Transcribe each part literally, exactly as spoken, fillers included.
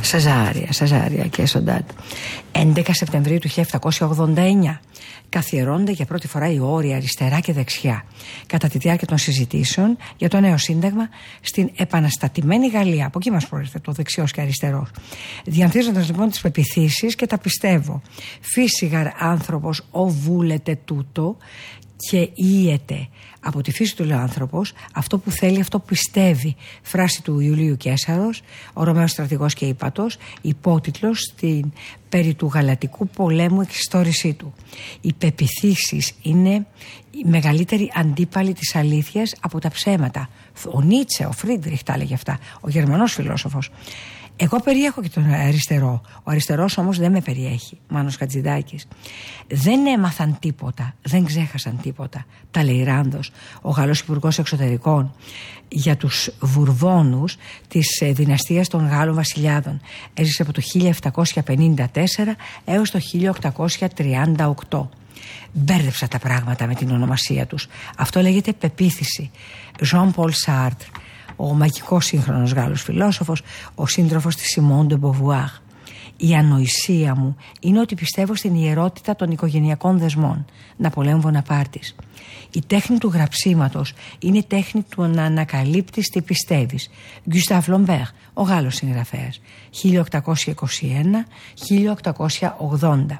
Σαζάρια, Σαζάρια και Σοντάτ. έντεκα Σεπτεμβρίου του χίλια επτακόσια ογδόντα εννιά καθιερώνται για πρώτη φορά οι όροι αριστερά και δεξιά κατά τη διάρκεια των συζητήσεων για το νέο σύνταγμα στην επαναστατημένη Γαλλία. Από εκεί μας προέρχεται το δεξιός και αριστερός. Διανθίζοντας λοιπόν τις πεποιθήσεις και τα πιστεύω. Φύσιγαρ άνθρωπος οβούλεται τούτο και ήεται. Από τη φύση του λέει ο άνθρωπος, αυτό που θέλει, αυτό που πιστεύει. Φράση του Ιουλίου Καίσαρος, ο Ρωμαίος στρατηγός και ύπατος, υπότιτλος στην περί του γαλατικού πολέμου εξιστόρησή του. Οι πεποιθήσεις είναι η μεγαλύτερη αντίπαλη της αλήθειας από τα ψέματα. Ο Νίτσε, ο Φρίντριχ τα έλεγε αυτά, ο Γερμανός φιλόσοφος. Εγώ περιέχω και τον αριστερό. Ο αριστερός όμως δεν με περιέχει. Μάνος Χατζηδάκης. Δεν έμαθαν τίποτα, δεν ξέχασαν τίποτα. Τα λέει Ράνδος, ο Γάλλος Υπουργός Εξωτερικών, για τους Βουρβόνους της δυναστείας των Γάλλων βασιλιάδων. Έζησε από το χίλια επτακόσια πενήντα τέσσερα έως το χίλια οκτακόσια τριάντα οκτώ. Μπέρδεψα τα πράγματα με την ονομασία τους. Αυτό λέγεται πεποίθηση. Jean-Paul Sartre, ο μαγικός σύγχρονος Γάλλος φιλόσοφος, ο σύντροφος της Simone de Beauvoir. Η ανοησία μου είναι ότι πιστεύω στην ιερότητα των οικογενειακών δεσμών. Ναπολέον Βοναπάρτης. Η τέχνη του γραψίματος είναι η τέχνη του να ανακαλύπτεις τι πιστεύεις. Γκουστάβ Λομπέρ, ο Γάλλος συγγραφέας. χίλια οκτακόσια είκοσι ένα με χίλια οκτακόσια ογδόντα.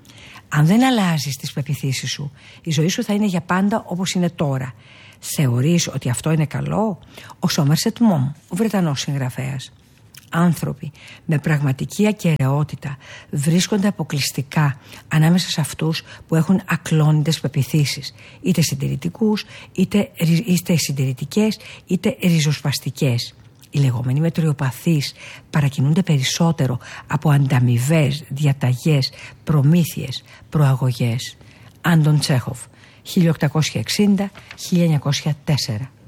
Αν δεν αλλάζεις τις πεποιθήσεις σου, η ζωή σου θα είναι για πάντα όπως είναι τώρα. Θεωρείς ότι αυτό είναι καλό? Ο Σόμερσετ Μομ, ο Βρετανός συγγραφέας. Άνθρωποι με πραγματική ακεραιότητα βρίσκονται αποκλειστικά ανάμεσα σε αυτούς που έχουν ακλόνητες πεποιθήσεις, είτε συντηρητικούς, είτε, είτε συντηρητικές, είτε ριζοσπαστικές. Οι λεγόμενοι μετριοπαθείς παρακινούνται περισσότερο από ανταμοιβές, διαταγές, προμήθειες, προαγωγές. Άντων Τσέχοφ, χίλια οκτακόσια εξήντα με χίλια εννιακόσια τέσσερα.